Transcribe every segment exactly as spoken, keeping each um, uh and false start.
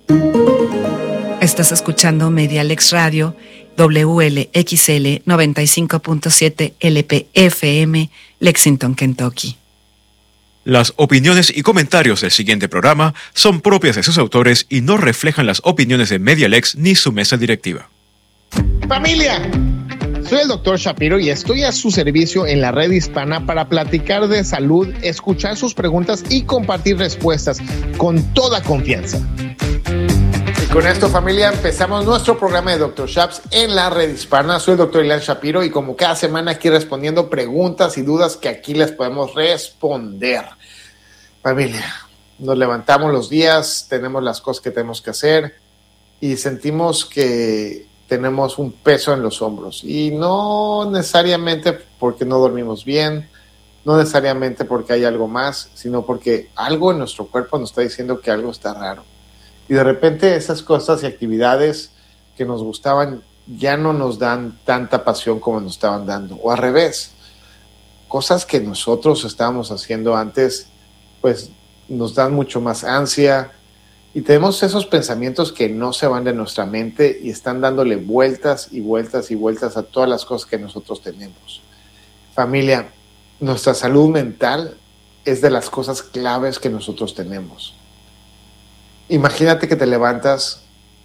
Estás escuchando Medialex Radio, W L X L noventa y cinco punto siete L P F M, Lexington, Kentucky. Las opiniones y comentarios del siguiente programa son propias de sus autores y no reflejan las opiniones de Medialex ni su mesa directiva. ¡Familia! Soy el doctor Shapiro y estoy a su servicio en la red hispana para platicar de salud, escuchar sus preguntas y compartir respuestas con toda confianza. Y con esto, familia, empezamos nuestro programa de doctor Shaps en la red hispana. Soy el doctor Ilan Shapiro y como cada semana aquí respondiendo preguntas y dudas que aquí les podemos responder. Familia, nos levantamos los días, tenemos las cosas que tenemos que hacer y sentimos que tenemos un peso en los hombros. Y no necesariamente porque no dormimos bien, no necesariamente porque hay algo más, sino porque algo en nuestro cuerpo nos está diciendo que algo está raro. Y de repente esas cosas y actividades que nos gustaban ya no nos dan tanta pasión como nos estaban dando. O al revés, cosas que nosotros estábamos haciendo antes, pues nos dan mucho más ansia. Y tenemos esos pensamientos que no se van de nuestra mente y están dándole vueltas y vueltas y vueltas a todas las cosas que nosotros tenemos. Familia, nuestra salud mental es de las cosas claves que nosotros tenemos. Imagínate que te levantas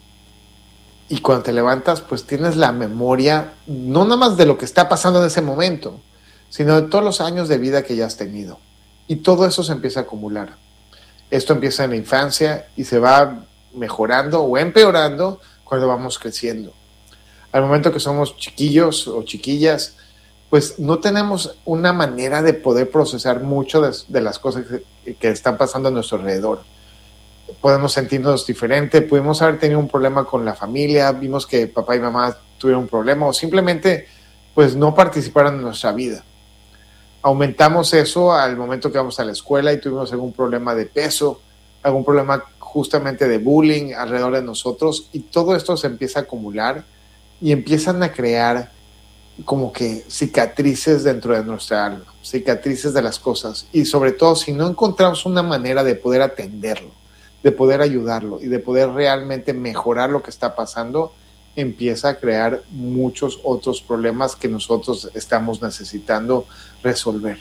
y cuando te levantas pues tienes la memoria no nada más de lo que está pasando en ese momento, sino de todos los años de vida que ya has tenido. Y todo eso se empieza a acumular. Esto empieza en la infancia y se va mejorando o empeorando cuando vamos creciendo. Al momento que somos chiquillos o chiquillas, pues no tenemos una manera de poder procesar mucho de, de las cosas que, que están pasando a nuestro alrededor. Podemos sentirnos diferente, pudimos haber tenido un problema con la familia, vimos que papá y mamá tuvieron un problema o simplemente pues no participaron en nuestra vida. Aumentamos eso al momento que vamos a la escuela y tuvimos algún problema de peso, algún problema justamente de bullying alrededor de nosotros y todo esto se empieza a acumular y empiezan a crear como que cicatrices dentro de nuestra alma, cicatrices de las cosas y sobre todo si no encontramos una manera de poder atenderlo, de poder ayudarlo y de poder realmente mejorar lo que está pasando, empieza a crear muchos otros problemas que nosotros estamos necesitando resolver.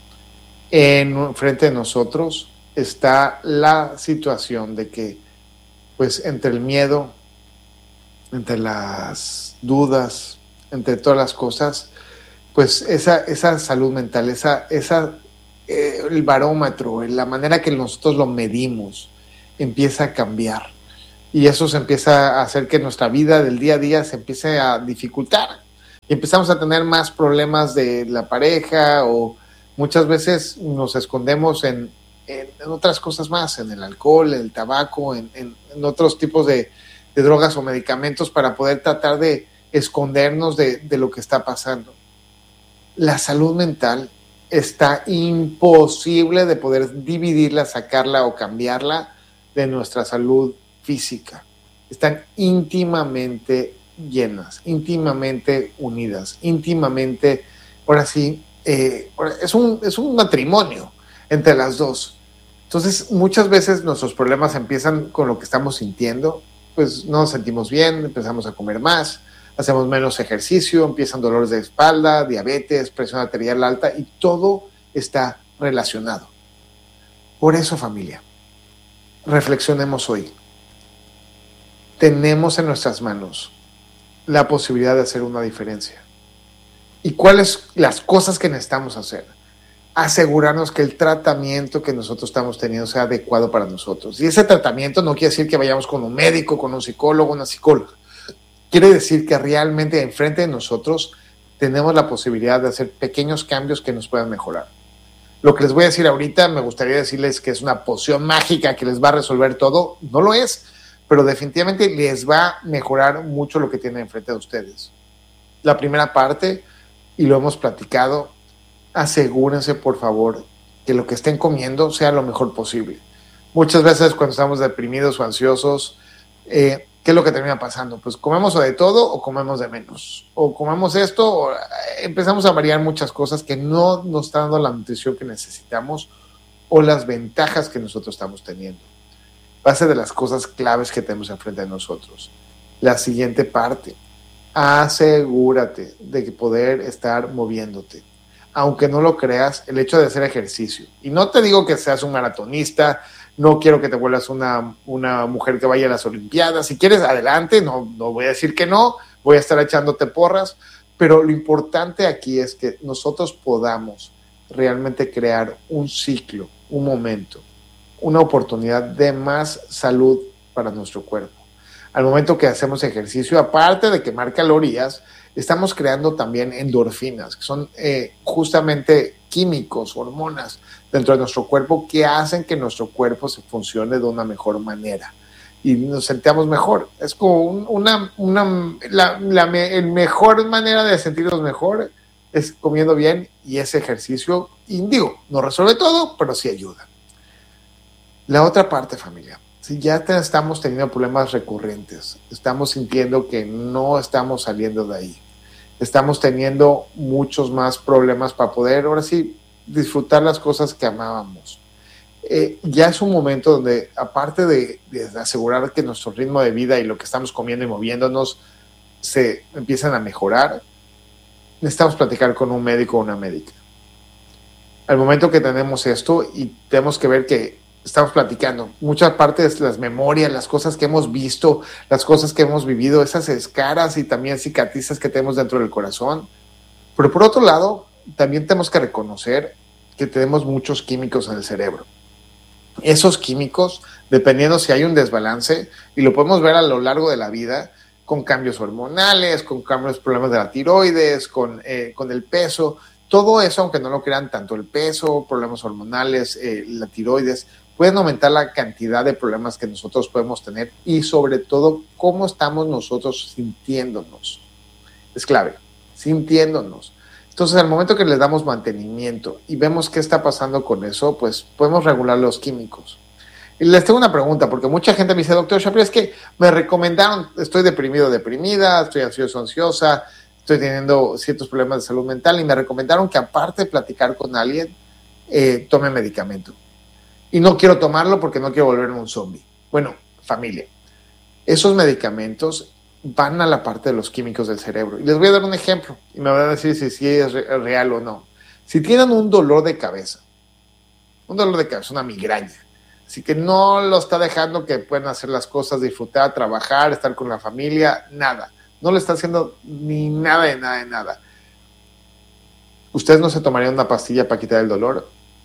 En frente de nosotros está la situación de que, pues, entre el miedo, entre las dudas, entre todas las cosas, pues esa, esa salud mental, esa, esa, eh, el barómetro, la manera que nosotros lo medimos, empieza a cambiar. Y eso se empieza a hacer que nuestra vida del día a día se empiece a dificultar. Y empezamos a tener más problemas de la pareja o muchas veces nos escondemos en, en, en otras cosas más, en el alcohol, en el tabaco, en, en, en otros tipos de, de drogas o medicamentos para poder tratar de escondernos de, de lo que está pasando. La salud mental está imposible de poder dividirla, sacarla o cambiarla de nuestra salud física. Están íntimamente llenas, íntimamente unidas, íntimamente, ahora sí, eh, es, un, es un matrimonio entre las dos. Entonces, muchas veces nuestros problemas empiezan con lo que estamos sintiendo, pues no nos sentimos bien, empezamos a comer más, hacemos menos ejercicio, empiezan dolores de espalda, diabetes, presión arterial alta y todo está relacionado. Por eso, familia, reflexionemos hoy. Tenemos en nuestras manos la posibilidad de hacer una diferencia. ¿Y cuáles las cosas que necesitamos hacer? Asegurarnos que el tratamiento que nosotros estamos teniendo sea adecuado para nosotros. Y ese tratamiento no quiere decir que vayamos con un médico, con un psicólogo, una psicóloga. Quiere decir que realmente enfrente de nosotros tenemos la posibilidad de hacer pequeños cambios que nos puedan mejorar. Lo que les voy a decir ahorita, me gustaría decirles que es una poción mágica que les va a resolver todo. No lo es, pero definitivamente les va a mejorar mucho lo que tienen enfrente de ustedes. La primera parte, y lo hemos platicado, asegúrense por favor que lo que estén comiendo sea lo mejor posible. Muchas veces cuando estamos deprimidos o ansiosos, eh, ¿qué es lo que termina pasando? Pues comemos o de todo o comemos de menos. O comemos esto o empezamos a variar muchas cosas que no nos están dando la nutrición que necesitamos o las ventajas que nosotros estamos teniendo. va a ser de las cosas claves que tenemos enfrente de nosotros. La siguiente parte, asegúrate de que poder estar moviéndote. Aunque no lo creas, el hecho de hacer ejercicio. Y no te digo que seas un maratonista, no quiero que te vuelvas una, una mujer que vaya a las Olimpiadas. Si quieres, adelante, no, no voy a decir que no, voy a estar echándote porras, pero lo importante aquí es que nosotros podamos realmente crear un ciclo, un momento, una oportunidad de más salud para nuestro cuerpo. Al momento que hacemos ejercicio, aparte de quemar calorías, estamos creando también endorfinas, que son eh, justamente químicos, hormonas dentro de nuestro cuerpo que hacen que nuestro cuerpo se funcione de una mejor manera y nos sentamos mejor. Es como un, una, una la, la me, mejor manera de sentirnos mejor es comiendo bien, y ese ejercicio, y digo, no resuelve todo, pero sí ayuda. La otra parte, familia, si ya te, estamos teniendo problemas recurrentes, estamos sintiendo que no estamos saliendo de ahí, estamos teniendo muchos más problemas para poder, ahora sí, disfrutar las cosas que amábamos. Eh, ya es un momento donde, aparte de, de asegurar que nuestro ritmo de vida y lo que estamos comiendo y moviéndonos se empiezan a mejorar, necesitamos platicar con un médico o una médica. Al momento que tenemos esto y tenemos que ver que estamos platicando, muchas partes de las memorias, las cosas que hemos visto, las cosas que hemos vivido, esas escaras y también cicatrices que tenemos dentro del corazón. Pero por otro lado, también tenemos que reconocer que tenemos muchos químicos en el cerebro. Esos químicos, dependiendo si hay un desbalance, y lo podemos ver a lo largo de la vida, con cambios hormonales, con cambios, problemas de la tiroides, con, eh, con el peso, todo eso, aunque no lo crean, tanto el peso, problemas hormonales, eh, la tiroides, pueden aumentar la cantidad de problemas que nosotros podemos tener y sobre todo cómo estamos nosotros sintiéndonos. Es clave, sintiéndonos. Entonces, al momento que le damos mantenimiento y vemos qué está pasando con eso, pues podemos regular los químicos. Y les tengo una pregunta, porque mucha gente me dice, doctor Shapiro, es que me recomendaron, estoy deprimido, deprimida, estoy ansioso, ansiosa, estoy teniendo ciertos problemas de salud mental y me recomendaron que aparte de platicar con alguien, eh, tome medicamento. Y no quiero tomarlo porque no quiero volverme un zombie. Bueno, familia, esos medicamentos van a la parte de los químicos del cerebro. Y les voy a dar un ejemplo y me van a decir si, si es real o no. Si tienen un dolor de cabeza, un dolor de cabeza, una migraña, así que no lo está dejando que puedan hacer las cosas, disfrutar, trabajar, estar con la familia, nada. No le está haciendo ni nada de nada de nada. ¿Ustedes no se tomarían una pastilla para quitar el dolor?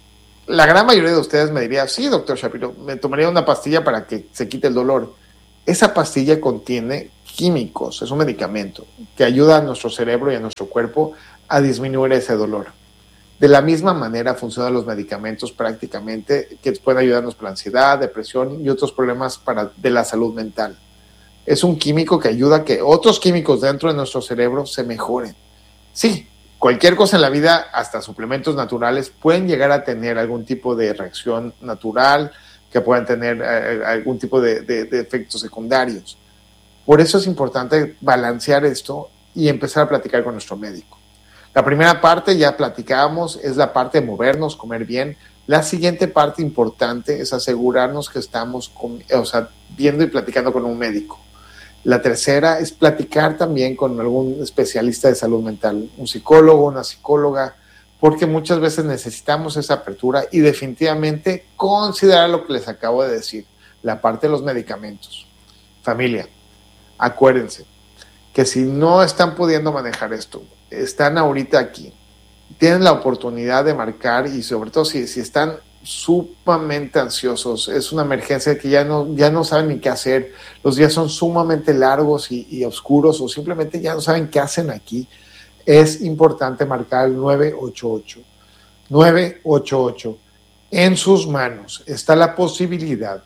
La gran mayoría de ustedes me diría, sí, doctor Shapiro, me tomaría una pastilla para que se quite el dolor. Esa pastilla contiene químicos, es un medicamento que ayuda a nuestro cerebro y a nuestro cuerpo a disminuir ese dolor. De la misma manera funcionan los medicamentos prácticamente que pueden ayudarnos para la ansiedad, depresión y otros problemas para, de la salud mental. Es un químico que ayuda a que otros químicos dentro de nuestro cerebro se mejoren. Sí, cualquier cosa en la vida, hasta suplementos naturales, pueden llegar a tener algún tipo de reacción natural, que puedan tener eh, algún tipo de, de, de efectos secundarios. Por eso es importante balancear esto y empezar a platicar con nuestro médico. La primera parte, ya platicábamos, es la parte de movernos, comer bien. La siguiente parte importante es asegurarnos que estamos con, o sea, viendo y platicando con un médico. La tercera es platicar también con algún especialista de salud mental, un psicólogo, una psicóloga, porque muchas veces necesitamos esa apertura y definitivamente considerar lo que les acabo de decir, la parte de los medicamentos. Familia, acuérdense que si no están pudiendo manejar esto, están ahorita aquí, tienen la oportunidad de marcar y sobre todo si, si están sumamente ansiosos, es una emergencia que ya no, ya no saben ni qué hacer, los días son sumamente largos y, y oscuros o simplemente ya no saben qué hacen aquí, es importante marcar el nueve ocho ocho. nueve ocho ocho. En sus manos está la posibilidad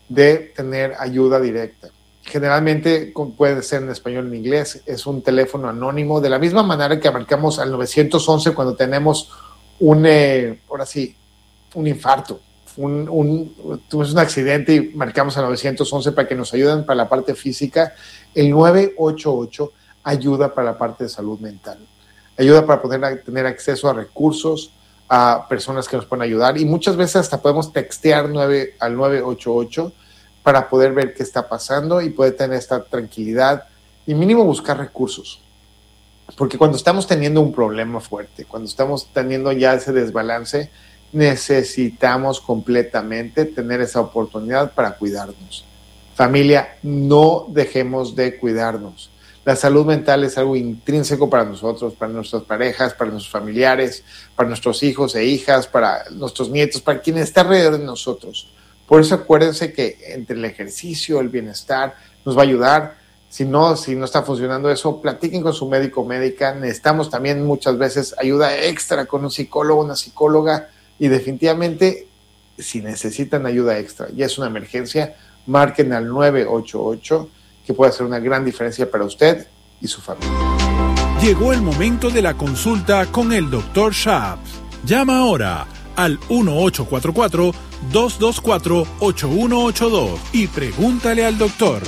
de tener ayuda directa. Generalmente puede ser en español o en inglés, es un teléfono anónimo, de la misma manera que marcamos al nueve once cuando tenemos un, eh, ahora sí, un infarto, un, un, tuvimos un accidente y marcamos al nueve once para que nos ayuden para la parte física. El nueve ocho ocho ayuda para la parte de salud mental, ayuda para poder tener acceso a recursos, a personas que nos pueden ayudar y muchas veces hasta podemos textear nueve al nueve ocho ocho para poder ver qué está pasando y poder tener esta tranquilidad y mínimo buscar recursos. Porque cuando estamos teniendo un problema fuerte, cuando estamos teniendo ya ese desbalance, necesitamos completamente tener esa oportunidad para cuidarnos. Familia, no dejemos de cuidarnos. La salud mental es algo intrínseco para nosotros, para nuestras parejas, para nuestros familiares, para nuestros hijos e hijas, para nuestros nietos, para quien está alrededor de nosotros. Por eso acuérdense que entre el ejercicio, el bienestar, nos va a ayudar. Si no, si no está funcionando eso, platiquen con su médico o médica. Necesitamos también muchas veces ayuda extra con un psicólogo, una psicóloga. Y definitivamente, si necesitan ayuda extra, ya es una emergencia, marquen al nueve ocho ocho, que puede hacer una gran diferencia para usted y su familia. Llegó el momento de la consulta con el doctor Schaps. Llama ahora al uno ocho cuatro cuatro, dos dos cuatro, ocho uno ocho dos y pregúntale al doctor.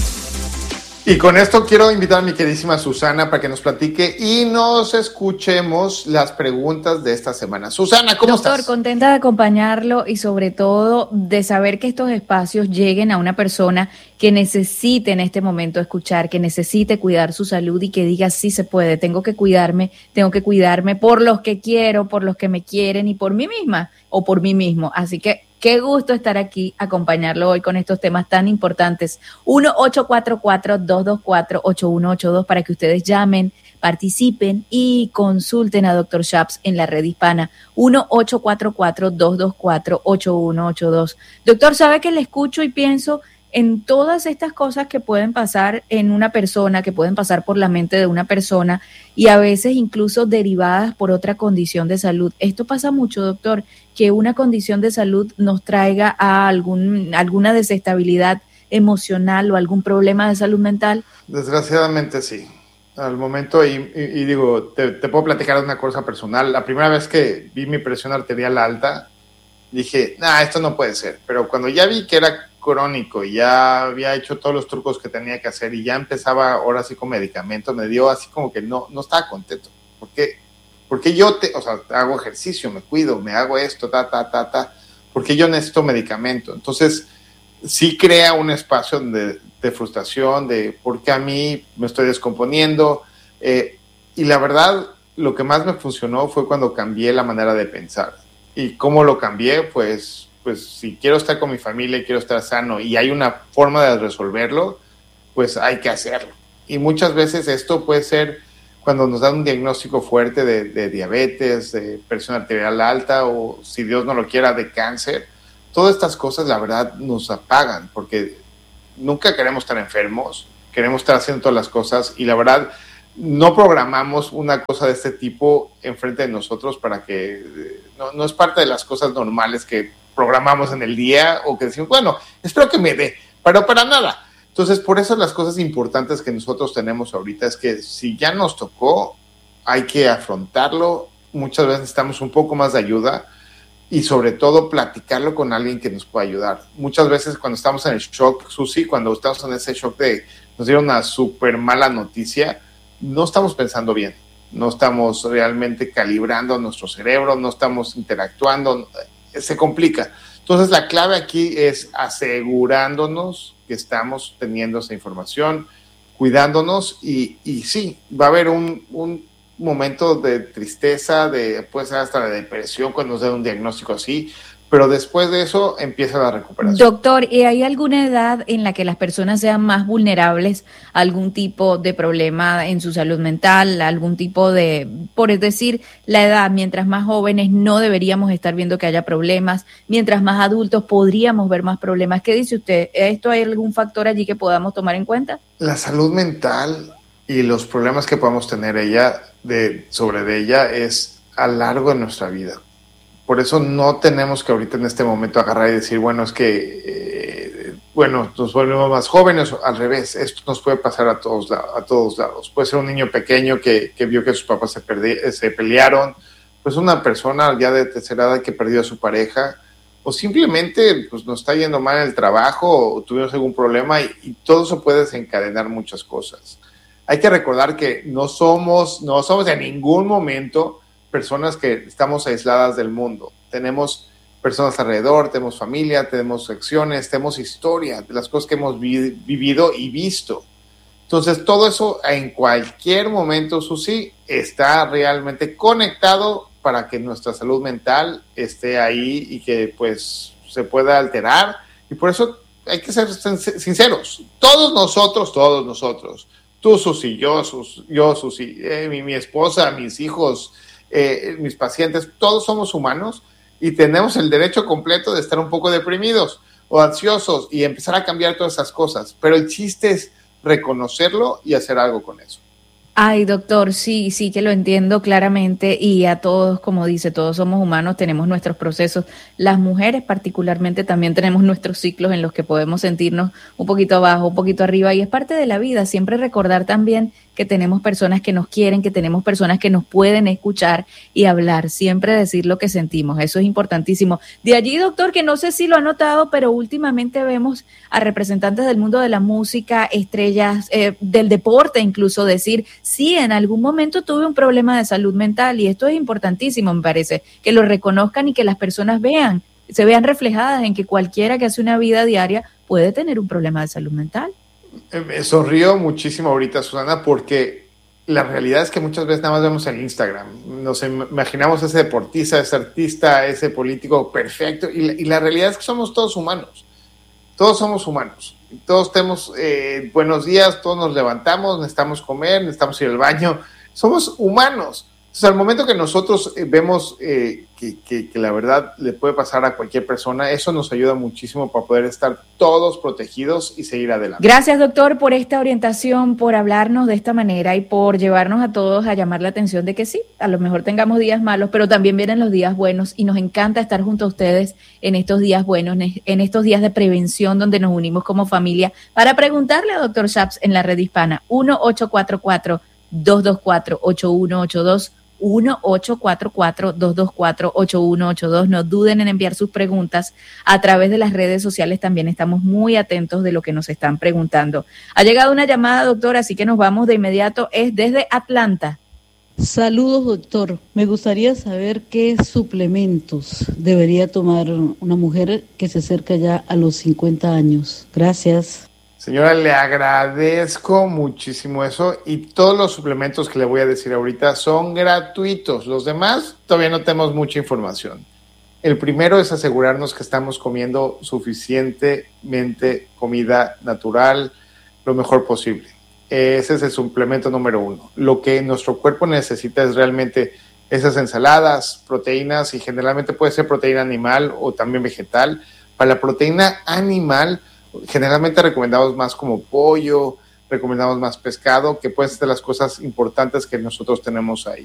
Y con esto quiero invitar a mi queridísima Susana para que nos platique y nos escuchemos las preguntas de esta semana. Susana, ¿cómo Doctor, estás? contenta de acompañarlo y sobre todo de saber que estos espacios lleguen a una persona que necesite en este momento escuchar, que necesite cuidar su salud y que diga sí se puede, tengo que cuidarme, tengo que cuidarme por los que quiero, por los que me quieren y por mí misma o por mí mismo. Así que qué gusto estar aquí, acompañarlo hoy con estos temas tan importantes. uno ocho cuatro cuatro, dos dos cuatro, ocho uno ocho dos para que ustedes llamen, participen y consulten a doctor Schaps en la red hispana. uno ocho cuatro cuatro, dos dos cuatro, ocho uno ocho dos. Doctor, ¿sabe que le escucho y pienso en todas estas cosas que pueden pasar en una persona, que pueden pasar por la mente de una persona y a veces incluso derivadas por otra condición de salud? Esto pasa mucho, doctor, que una condición de salud nos traiga a algún, alguna desestabilidad emocional o algún problema de salud mental. Desgraciadamente sí. Al momento, y, y, y digo, te, te puedo platicar de una cosa personal. La primera vez que vi mi presión arterial alta, dije, nah, esto no puede ser. Pero cuando ya vi que era crónico, ya había hecho todos los trucos que tenía que hacer y ya empezaba ahora sí con medicamentos, me dio así como que no, no estaba contento. ¿Por qué? Porque yo, te, o sea, hago ejercicio, me cuido, me hago esto, ta, ta, ta, ta, porque yo necesito medicamento. Entonces, sí crea un espacio de, de frustración, de por qué a mí me estoy descomponiendo. Eh, y la verdad, lo que más me funcionó fue cuando cambié la manera de pensar. ¿Y cómo lo cambié? Pues, pues si quiero estar con mi familia y quiero estar sano y hay una forma de resolverlo, pues hay que hacerlo. Y muchas veces esto puede ser cuando nos dan un diagnóstico fuerte de, de diabetes, de presión arterial alta o, si Dios no lo quiera, de cáncer. Todas estas cosas, la verdad, nos apagan porque nunca queremos estar enfermos, queremos estar haciendo todas las cosas y la verdad no programamos una cosa de este tipo enfrente de nosotros para que no, no es parte de las cosas normales que programamos en el día o que decimos, bueno, espero que me dé, pero para nada. Entonces, por eso las cosas importantes que nosotros tenemos ahorita es que si ya nos tocó, hay que afrontarlo. Muchas veces necesitamos un poco más de ayuda y sobre todo platicarlo con alguien que nos pueda ayudar. Muchas veces cuando estamos en el shock, Susi, cuando estamos en ese shock de nos dieron una súper mala noticia, no estamos pensando bien, no estamos realmente calibrando nuestro cerebro, no estamos interactuando, se complica. Entonces la clave aquí es asegurándonos que estamos teniendo esa información, cuidándonos y, y sí, va a haber un, un momento de tristeza, de, puede ser hasta de depresión cuando nos den un diagnóstico así, pero después de eso empieza la recuperación. Doctor, ¿y hay alguna edad en la que las personas sean más vulnerables a algún tipo de problema en su salud mental, algún tipo de, por decir, la edad, mientras más jóvenes no deberíamos estar viendo que haya problemas, mientras más adultos podríamos ver más problemas? ¿Qué dice usted? ¿Esto hay algún factor allí que podamos tomar en cuenta? La salud mental y los problemas que podamos tener ella de, sobre de ella es a lo largo de nuestra vida. Por eso no tenemos que ahorita en este momento agarrar y decir, bueno, es que, eh, bueno, nos volvemos más jóvenes, al revés, esto nos puede pasar a todos, a todos lados. Puede ser un niño pequeño que, que vio que sus papás se, perdi, se pelearon, pues una persona ya de tercera edad que perdió a su pareja, o simplemente pues nos está yendo mal en el trabajo, o tuvimos algún problema, y, y todo eso puede desencadenar muchas cosas. Hay que recordar que no somos, no somos en ningún momento personas que estamos aisladas del mundo. Tenemos personas alrededor, tenemos familia, tenemos acciones, tenemos historia de las cosas que hemos vi- vivido y visto. Entonces, todo eso en cualquier momento, Susi, está realmente conectado para que nuestra salud mental esté ahí y que pues se pueda alterar. Y por eso hay que ser sinceros. Todos nosotros, todos nosotros, tú, Susi, yo, Sus, yo Susi, eh, mi, mi esposa, mis hijos, eh, mis pacientes, todos somos humanos y tenemos el derecho completo de estar un poco deprimidos o ansiosos y empezar a cambiar todas esas cosas. Pero el chiste es reconocerlo y hacer algo con eso. Ay, doctor, sí, sí que lo entiendo claramente y a todos, como dice, todos somos humanos, tenemos nuestros procesos. Las mujeres particularmente también tenemos nuestros ciclos en los que podemos sentirnos un poquito abajo, un poquito arriba y es parte de la vida. Siempre recordar también que tenemos personas que nos quieren, que tenemos personas que nos pueden escuchar y hablar, siempre decir lo que sentimos, eso es importantísimo. De allí, doctor, que no sé si lo ha notado, pero últimamente vemos a representantes del mundo de la música, estrellas eh, del deporte incluso decir, sí, en algún momento tuve un problema de salud mental y esto es importantísimo, me parece, que lo reconozcan y que las personas vean, se vean reflejadas en que cualquiera que hace una vida diaria puede tener un problema de salud mental. Me sonrío muchísimo ahorita, Susana, porque la realidad es que muchas veces nada más vemos el Instagram, nos imaginamos ese deportista, ese artista, ese político perfecto, y la, y la realidad es que somos todos humanos, todos somos humanos, todos tenemos eh, buenos días, todos nos levantamos, necesitamos comer, necesitamos ir al baño, somos humanos. Entonces, al momento que nosotros eh, vemos eh, que, que, que la verdad le puede pasar a cualquier persona, eso nos ayuda muchísimo para poder estar todos protegidos y seguir adelante. Gracias, doctor, por esta orientación, por hablarnos de esta manera y por llevarnos a todos a llamar la atención de que sí, a lo mejor tengamos días malos, pero también vienen los días buenos y nos encanta estar junto a ustedes en estos días buenos, en estos días de prevención donde nos unimos como familia para preguntarle a doctor Schaps en la red hispana uno ocho cuatro cuatro, dos dos cuatro, ocho uno ocho dos uno ocho cuatro cuatro, dos dos cuatro, ocho uno ocho dos. No duden en enviar sus preguntas a través de las redes sociales. También estamos muy atentos de lo que nos están preguntando. Ha llegado una llamada, doctor, así que nos vamos de inmediato. Es desde Atlanta. Saludos, doctor. Me gustaría saber qué suplementos debería tomar una mujer que se acerca ya a los cincuenta años. Gracias. Señora, le agradezco muchísimo eso y todos los suplementos que le voy a decir ahorita son gratuitos. Los demás todavía no tenemos mucha información. El primero es asegurarnos que estamos comiendo suficientemente comida natural, lo mejor posible. Ese es el suplemento número uno. Lo que nuestro cuerpo necesita es realmente esas ensaladas, proteínas, y generalmente puede ser proteína animal o también vegetal. Para la proteína animal, generalmente recomendamos más como pollo, recomendamos más pescado, que pueden ser las cosas importantes que nosotros tenemos ahí.